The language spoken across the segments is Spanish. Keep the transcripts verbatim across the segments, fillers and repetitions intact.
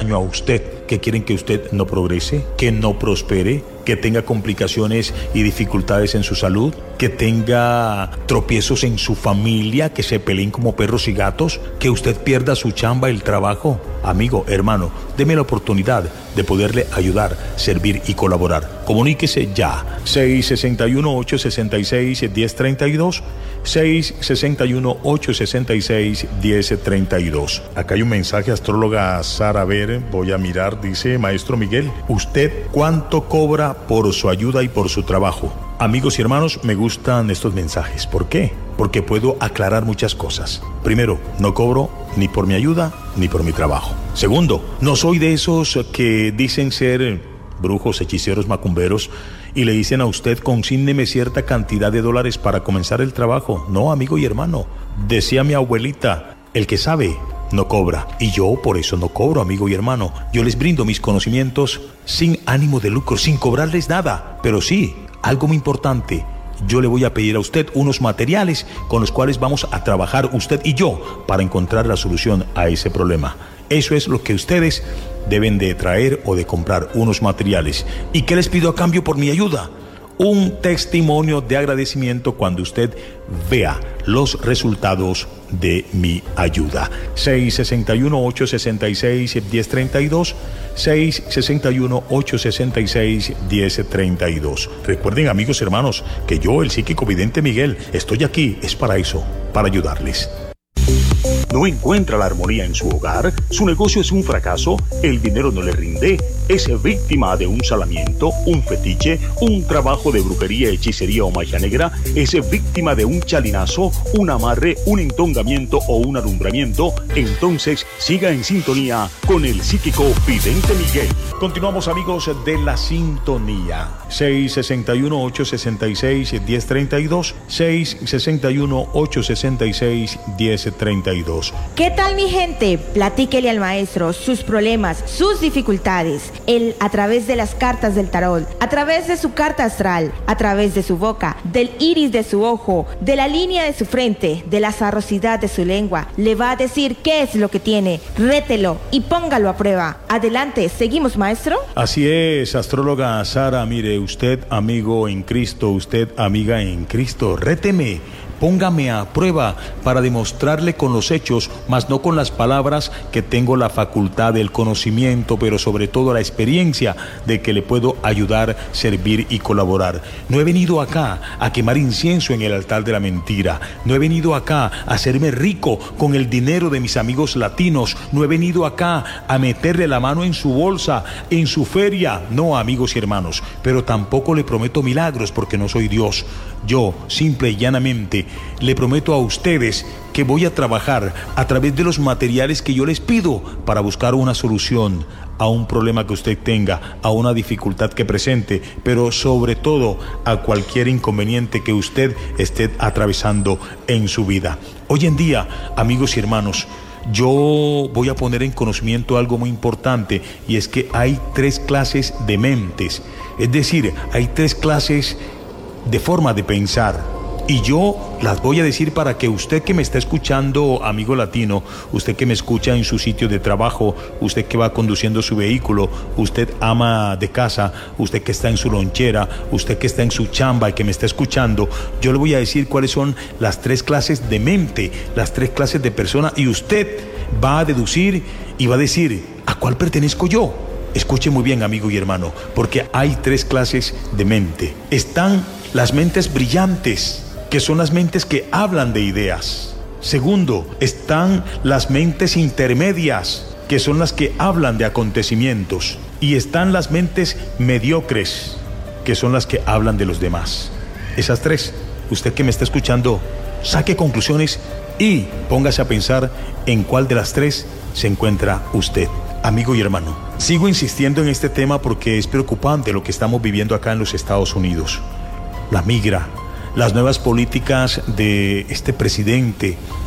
daño a usted, que quieren que usted no progrese, que no prospere, que tenga complicaciones y dificultades en su salud, que tenga tropiezos en su familia, que se peleen como perros y gatos, que usted pierda su chamba, el trabajo. Amigo, hermano, deme la oportunidad de poderle ayudar, servir y colaborar. Comuníquese ya. seis seis uno, ocho seis seis, uno cero tres dos, seis seis uno, ocho seis seis, uno cero tres dos. Acá hay un mensaje, astróloga Sara, a ver, voy a mirar, dice: Maestro Miguel, ¿usted cuánto cobra por su ayuda y por su trabajo? Amigos y hermanos, me gustan estos mensajes. ¿Por qué? Porque puedo aclarar muchas cosas. Primero, no cobro ni por mi ayuda ni por mi trabajo. Segundo, no soy de esos que dicen ser brujos, hechiceros, macumberos y le dicen a usted: consígneme cierta cantidad de dólares para comenzar el trabajo. No, amigo y hermano. Decía mi abuelita: el que sabe no cobra. Y yo por eso no cobro, amigo y hermano. Yo les brindo mis conocimientos sin ánimo de lucro, sin cobrarles nada. Pero sí, algo muy importante: yo le voy a pedir a usted unos materiales con los cuales vamos a trabajar usted y yo para encontrar la solución a ese problema. Eso es lo que ustedes deben de traer o de comprar, unos materiales. ¿Y qué les pido a cambio por mi ayuda? Un testimonio de agradecimiento cuando usted vea los resultados de mi ayuda. seis seis uno, ocho seis seis, uno cero tres dos, seis seis uno, ocho seis seis, uno cero tres dos. Recuerden, amigos hermanos, que yo, el psíquico vidente Miguel, estoy aquí, es para eso, para ayudarles. ¿No encuentra la armonía en su hogar? ¿Su negocio es un fracaso? ¿El dinero no le rinde? ¿Es víctima de un salamiento, un fetiche, un trabajo de brujería, hechicería o magia negra? ¿Es víctima de un chalinazo, un amarre, un entongamiento o un alumbramiento? Entonces siga en sintonía con el psíquico vidente Miguel. Continuamos, amigos de la sintonía. seis seis uno, ocho seis seis, uno cero tres dos, seis seis uno, ocho seis seis, uno cero tres dos. ¿Qué tal, mi gente? Platíquele al maestro sus problemas, sus dificultades. Él, a través de las cartas del tarot, a través de su carta astral, a través de su boca, del iris de su ojo, de la línea de su frente, de la sarrosidad de su lengua, le va a decir qué es lo que tiene. Rételo y póngalo a prueba. Adelante, ¿seguimos, maestro? Así es, astróloga Sara. Mire, usted, amigo en Cristo, usted, amiga en Cristo, réteme. Póngame a prueba para demostrarle con los hechos, mas no con las palabras, que tengo la facultad del conocimiento, pero sobre todo la experiencia de que le puedo ayudar, servir y colaborar. No he venido acá a quemar incienso en el altar de la mentira. No he venido acá a hacerme rico con el dinero de mis amigos latinos. No he venido acá a meterle la mano en su bolsa, en su feria. No, amigos y hermanos, pero tampoco le prometo milagros porque no soy Dios. Yo, simple y llanamente, le prometo a ustedes que voy a trabajar a través de los materiales que yo les pido para buscar una solución a un problema que usted tenga, a una dificultad que presente, pero sobre todo a cualquier inconveniente que usted esté atravesando en su vida. Hoy en día, amigos y hermanos, yo voy a poner en conocimiento algo muy importante, y es que hay tres clases de mentes. Es decir, hay tres clases de forma de pensar. Y yo las voy a decir para que usted que me está escuchando, amigo latino, usted que me escucha en su sitio de trabajo, usted que va conduciendo su vehículo, usted ama de casa, usted que está en su lonchera, usted que está en su chamba y que me está escuchando, yo le voy a decir cuáles son las tres clases de mente, las tres clases de persona, y usted va a deducir y va a decir: ¿a cuál pertenezco yo? Escuche muy bien, amigo y hermano, porque hay tres clases de mente. Están las mentes brillantes, que son las mentes que hablan de ideas. Segundo, están las mentes intermedias, que son las que hablan de acontecimientos. Y están las mentes mediocres, que son las que hablan de los demás. Esas tres, usted que me está escuchando, saque conclusiones y póngase a pensar en cuál de las tres se encuentra usted. Amigo y hermano, sigo insistiendo en este tema porque es preocupante lo que estamos viviendo acá en los Estados Unidos. La migra, las nuevas políticas de este presidente,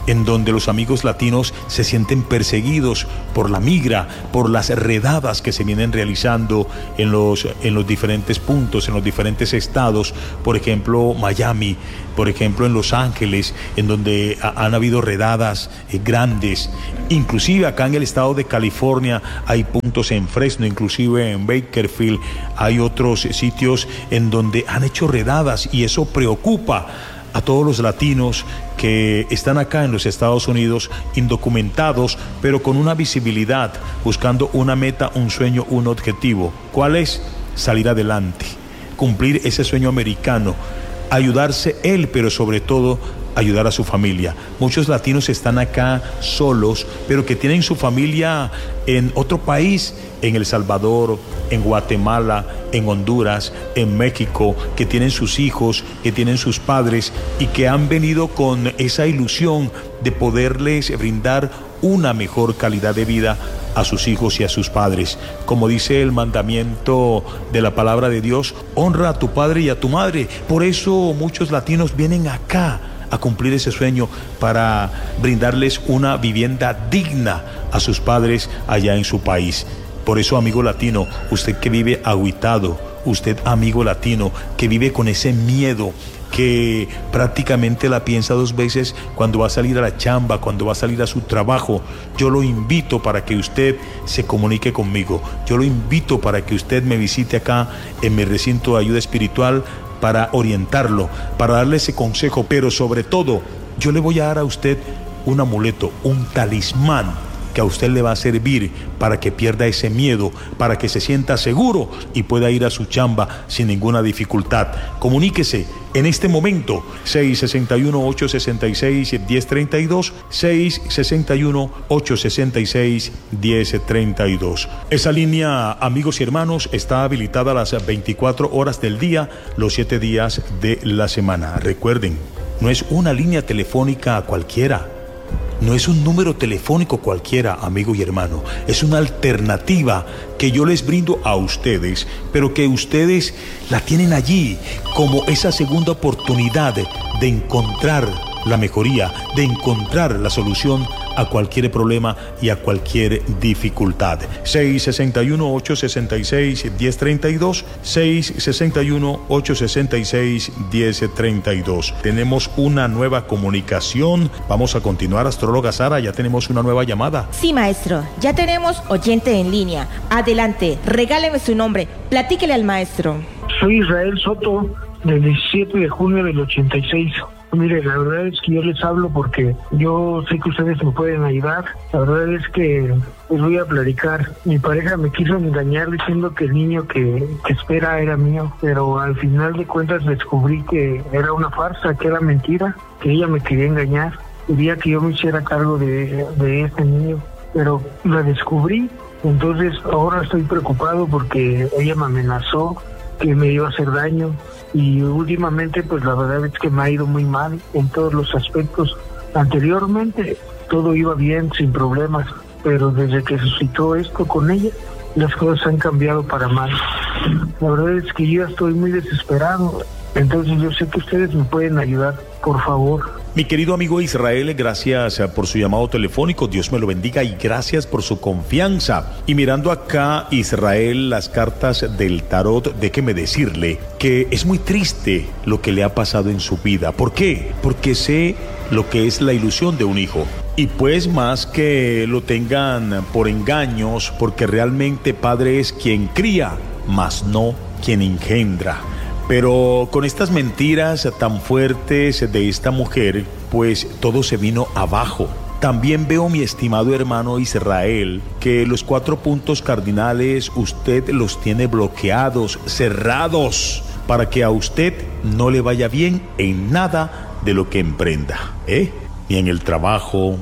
en donde los amigos latinos se sienten perseguidos por la migra, por las redadas que se vienen realizando en los, en los diferentes puntos, en los diferentes estados, por ejemplo Miami, por ejemplo en Los Ángeles, en donde ha, han habido redadas eh, grandes. Inclusive acá en el estado de California hay puntos en Fresno, inclusive en Bakersfield hay otros sitios en donde han hecho redadas, y eso preocupa a todos los latinos que están acá en los Estados Unidos, indocumentados, pero con una visibilidad, buscando una meta, un sueño, un objetivo. ¿Cuál es? Salir adelante, cumplir ese sueño americano, ayudarse él, pero sobre todo ayudar a su familia. Muchos latinos están acá solos, pero que tienen su familia en otro país, en El Salvador, en Guatemala, en Honduras, en México, que tienen sus hijos, que tienen sus padres, y que han venido con esa ilusión de poderles brindar una mejor calidad de vida a sus hijos y a sus padres. Como dice el mandamiento de la palabra de Dios, honra a tu padre y a tu madre. Por eso muchos latinos vienen acá a cumplir ese sueño, para brindarles una vivienda digna a sus padres allá en su país. Por eso, amigo latino, usted que vive agüitado, usted amigo latino que vive con ese miedo, que prácticamente la piensa dos veces cuando va a salir a la chamba, cuando va a salir a su trabajo, yo lo invito para que usted se comunique conmigo. Yo lo invito para que usted me visite acá en mi recinto de ayuda espiritual, para orientarlo, para darle ese consejo, pero sobre todo, yo le voy a dar a usted un amuleto, un talismán que a usted le va a servir para que pierda ese miedo, para que se sienta seguro y pueda ir a su chamba sin ninguna dificultad. Comuníquese en este momento, seis seis uno, ocho seis seis, uno cero tres dos, seis seis uno, ocho seis seis, uno cero tres dos. Esa línea, amigos y hermanos, está habilitada a las veinticuatro horas del día, los siete días de la semana. Recuerden, no es una línea telefónica cualquiera. No es un número telefónico cualquiera, amigo y hermano. Es una alternativa que yo les brindo a ustedes, pero que ustedes la tienen allí como esa segunda oportunidad de encontrar la mejoría, de encontrar la solución a cualquier problema y a cualquier dificultad. seis seis uno, ocho seis seis, uno cero tres dos, seis seis uno, ocho seis seis, uno cero tres dos. Tenemos una nueva comunicación. Vamos a continuar, astróloga Sara, ya tenemos una nueva llamada. Sí, maestro, ya tenemos oyente en línea. Adelante, regáleme su nombre, platíquele al maestro. Soy Israel Soto, del diecisiete de junio del ochenta y seis. Mire, la verdad es que yo les hablo porque yo sé que ustedes me pueden ayudar. La verdad es que les voy a platicar. Mi pareja me quiso engañar diciendo que el niño que, que espera era mío, pero al final de cuentas descubrí que era una farsa, que era mentira, que ella me quería engañar. Quería que yo me hiciera cargo de, de este niño, pero la descubrí. Entonces ahora estoy preocupado porque ella me amenazó que me iba a hacer daño. Y últimamente, pues la verdad es que me ha ido muy mal en todos los aspectos. Anteriormente todo iba bien, sin problemas, pero desde que suscitó esto con ella, las cosas han cambiado para mal. La verdad es que yo estoy muy desesperado, entonces yo sé que ustedes me pueden ayudar, por favor. Mi querido amigo Israel, gracias por su llamado telefónico, Dios me lo bendiga y gracias por su confianza. Y mirando acá, Israel, las cartas del tarot, déjeme decirle que es muy triste lo que le ha pasado en su vida. ¿Por qué? Porque sé lo que es la ilusión de un hijo. Y pues más que lo tengan por engaños, porque realmente padre es quien cría, mas no quien engendra. Pero con estas mentiras tan fuertes de esta mujer, pues todo se vino abajo. También veo, mi estimado hermano Israel, que los cuatro puntos cardinales usted los tiene bloqueados, cerrados, para que a usted no le vaya bien en nada de lo que emprenda, ¿eh? Ni en el trabajo,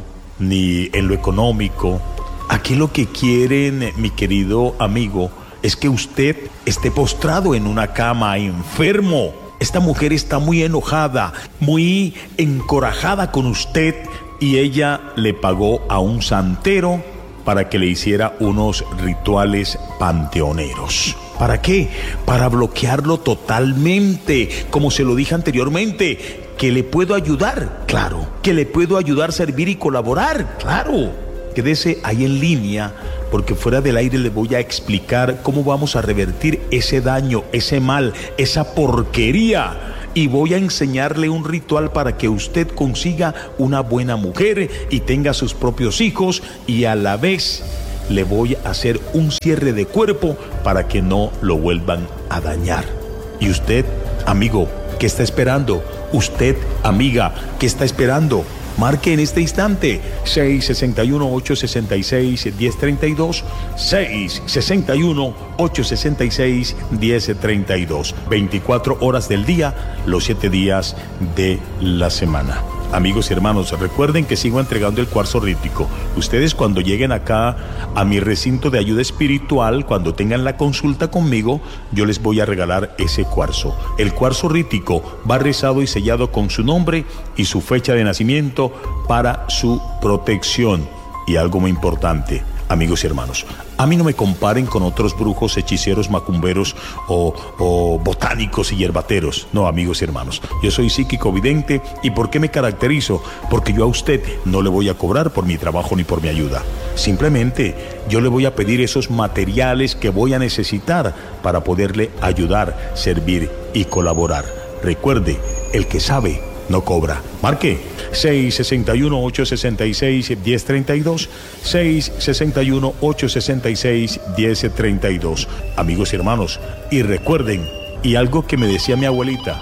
ni en lo económico. Aquí lo que quieren, mi querido amigo, es que usted esté postrado en una cama, enfermo. Esta mujer está muy enojada, muy encorajada con usted, y ella le pagó a un santero para que le hiciera unos rituales panteoneros. ¿Para qué? Para bloquearlo totalmente. Como se lo dije anteriormente, que le puedo ayudar, claro, que le puedo ayudar, servir y colaborar, claro. Quédese ahí en línea, porque fuera del aire le voy a explicar cómo vamos a revertir ese daño, ese mal, esa porquería. Y voy a enseñarle un ritual para que usted consiga una buena mujer y tenga sus propios hijos, y a la vez le voy a hacer un cierre de cuerpo para que no lo vuelvan a dañar. Y usted, amigo, ¿qué está esperando? Usted, amiga, ¿qué está esperando? Marque en este instante seis seis uno, ocho seis seis, uno cero tres dos, seis seis uno, ocho seis seis, uno cero tres dos. veinticuatro horas del día, los siete días de la semana. Amigos y hermanos, recuerden que sigo entregando el cuarzo rítmico. Ustedes, cuando lleguen acá a mi recinto de ayuda espiritual, cuando tengan la consulta conmigo, yo les voy a regalar ese cuarzo. El cuarzo rítmico va rezado y sellado con su nombre y su fecha de nacimiento para su protección. Y algo muy importante, amigos y hermanos, a mí no me comparen con otros brujos, hechiceros, macumberos o, o botánicos y hierbateros. No, amigos y hermanos, yo soy psíquico vidente. ¿Y por qué me caracterizo? Porque yo a usted no le voy a cobrar por mi trabajo ni por mi ayuda. Simplemente yo le voy a pedir esos materiales que voy a necesitar para poderle ayudar, servir y colaborar. Recuerde, el que sabe no cobra. Marque seis seis uno, ocho seis seis, uno cero tres dos, seis seis uno, ocho seis seis, uno cero tres dos. Amigos y hermanos, y recuerden, y algo que me decía mi abuelita,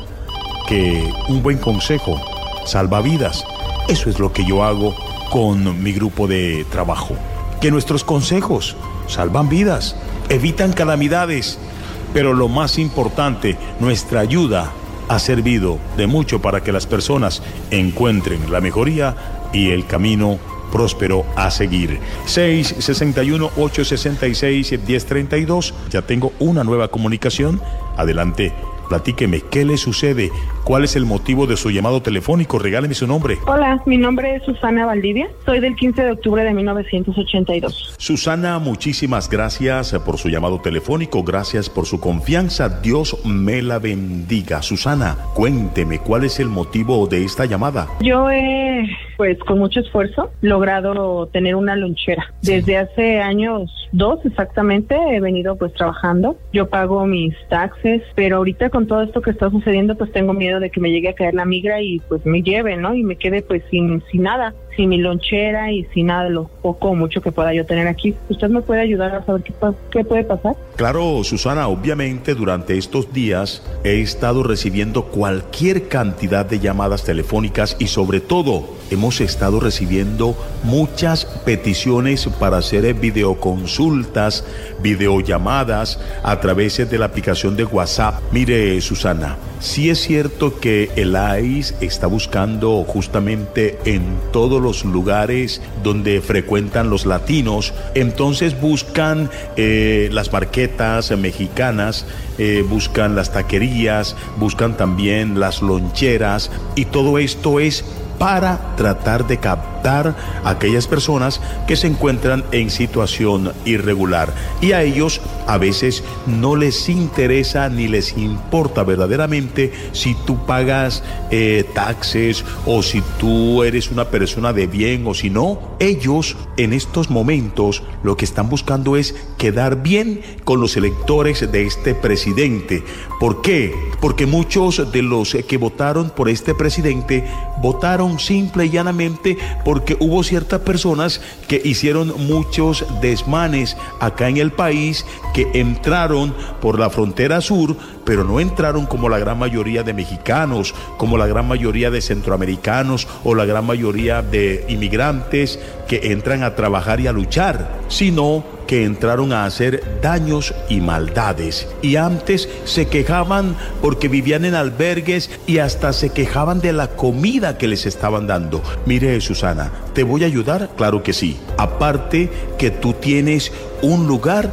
que un buen consejo salva vidas. Eso es lo que yo hago con mi grupo de trabajo, que nuestros consejos salvan vidas, evitan calamidades, pero lo más importante, nuestra ayuda ha servido de mucho para que las personas encuentren la mejoría y el camino próspero a seguir. seis seis uno, ocho seis seis, uno cero tres dos. Ya tengo una nueva comunicación. Adelante, platíqueme, ¿qué le sucede? ¿Cuál es el motivo de su llamado telefónico? Regáleme su nombre. Hola, mi nombre es Susana Valdivia. Soy del quince de octubre de mil novecientos ochenta y dos. Susana, muchísimas gracias por su llamado telefónico. Gracias por su confianza. Dios me la bendiga. Susana, cuénteme, ¿cuál es el motivo de esta llamada? Yo he, pues con mucho esfuerzo, logrado tener una lonchera. Desde hace años, dos exactamente, he venido pues trabajando. Yo pago mis taxes, pero ahorita con todo esto que está sucediendo, pues tengo miedo de que me llegue a caer la migra y pues me lleve, ¿no? Y me quede pues sin, sin nada, sin mi lonchera y sin nada de lo poco o mucho que pueda yo tener aquí. ¿Usted me puede ayudar a saber qué, qué puede pasar? Claro, Susana, obviamente durante estos días he estado recibiendo cualquier cantidad de llamadas telefónicas y sobre todo hemos estado recibiendo muchas peticiones para hacer videoconsultas, videollamadas a través de la aplicación de WhatsApp. Mire, Susana, sí es cierto que el I E S está buscando justamente en todos los lugares donde frecuentan los latinos, entonces buscan eh, las marquetas mexicanas, eh, buscan las taquerías, buscan también las loncheras, y todo esto es para tratar de captar a aquellas personas que se encuentran en situación irregular, y a ellos a veces no les interesa ni les importa verdaderamente si tú pagas eh, taxes o si tú eres una persona de bien o si no. Ellos en estos momentos lo que están buscando es quedar bien con los electores de este presidente. ¿Por qué? Porque muchos de los que votaron por este presidente votaron simple y llanamente porque hubo ciertas personas que hicieron muchos desmanes acá en el país, que entraron por la frontera sur, pero no entraron como la gran mayoría de mexicanos, como la gran mayoría de centroamericanos o la gran mayoría de inmigrantes que entran a trabajar y a luchar, sino que entraron a hacer daños y maldades. Y antes se quejaban porque vivían en albergues y hasta se quejaban de la comida que les estaban dando. Mire, Susana, ¿te voy a ayudar? Claro que sí. Aparte que tú tienes un lugar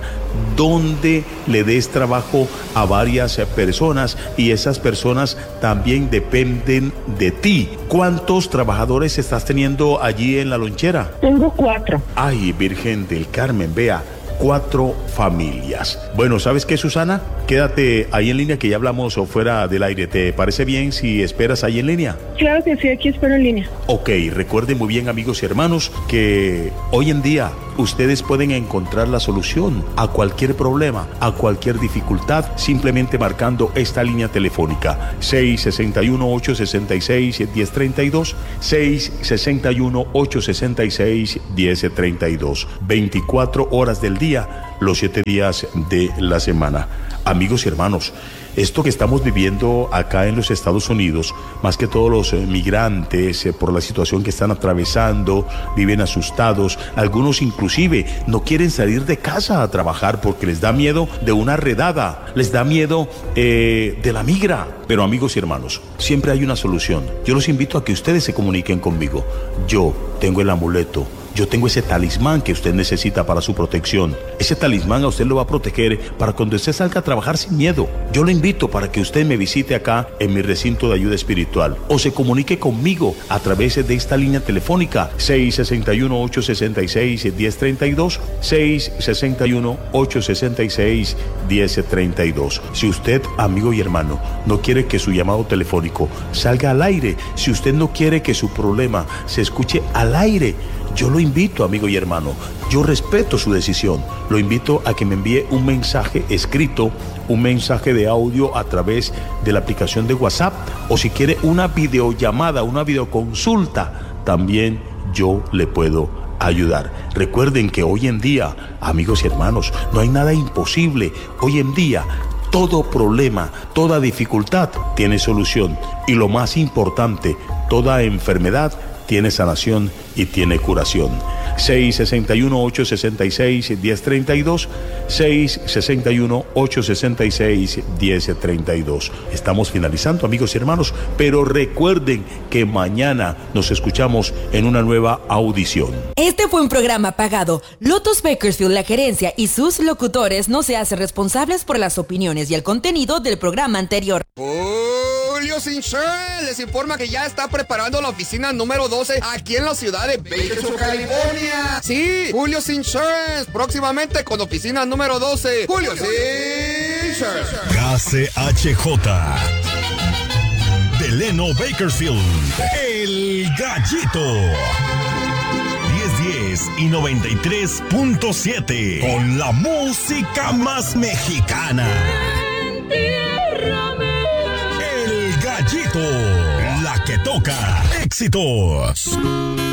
donde le des trabajo a varias personas y esas personas también dependen de ti. ¿Cuántos trabajadores estás teniendo allí en la lonchera? Tengo cuatro. Ay, Virgen del Carmen, vea, cuatro familias. Bueno, ¿sabes qué, Susana? Quédate ahí en línea que ya hablamos o fuera del aire. ¿Te parece bien si esperas ahí en línea? Claro que sí, aquí espero en línea. Ok, recuerden muy bien, amigos y hermanos, que hoy en día ustedes pueden encontrar la solución a cualquier problema, a cualquier dificultad, simplemente marcando esta línea telefónica seis seis uno, ocho seis seis, uno cero tres dos, seis seis uno, ocho seis seis, uno cero tres dos. veinticuatro horas del día, los siete días de la semana. Amigos y hermanos, esto que estamos viviendo acá en los Estados Unidos, más que todos los eh, migrantes, eh, por la situación que están atravesando, viven asustados, algunos inclusive no quieren salir de casa a trabajar porque les da miedo de una redada, les da miedo eh, de la migra. Pero amigos y hermanos, siempre hay una solución. Yo los invito a que ustedes se comuniquen conmigo. Yo tengo el amuleto. Yo tengo ese talismán que usted necesita para su protección. Ese talismán a usted lo va a proteger para cuando usted salga a trabajar sin miedo. Yo lo invito para que usted me visite acá en mi recinto de ayuda espiritual o se comunique conmigo a través de esta línea telefónica seis seis uno, ocho seis seis, uno cero tres dos, seis seis uno, ocho seis seis, uno cero tres dos. Si usted, amigo y hermano, no quiere que su llamado telefónico salga al aire, si usted no quiere que su problema se escuche al aire, yo lo invito, amigo y hermano, yo respeto su decisión, lo invito a que me envíe un mensaje escrito, un mensaje de audio a través de la aplicación de WhatsApp, o si quiere una videollamada, una videoconsulta, también yo le puedo ayudar. Recuerden que hoy en día, amigos y hermanos, no hay nada imposible. Hoy en día, todo problema, toda dificultad tiene solución, y lo más importante, toda enfermedad tiene sanación y tiene curación. seis seis uno, ocho seis seis, uno cero tres dos, seis seis uno, ocho seis seis, uno cero tres dos. Estamos finalizando, amigos y hermanos, pero recuerden que mañana nos escuchamos en una nueva audición. Este fue un programa pagado. Lotus Bakersfield, la gerencia y sus locutores no se hacen responsables por las opiniones y el contenido del programa anterior. Julio's Insurance les informa que ya está preparando la oficina número doce aquí en la ciudad de Bakersfield, California. Sí, Julio's Insurance, próximamente con oficina número doce. Julio's Insurance. K C H J Delano Bakersfield, El Gallito. diez diez y noventa y tres punto siete con la música más mexicana. El Gallito, la que toca éxitos.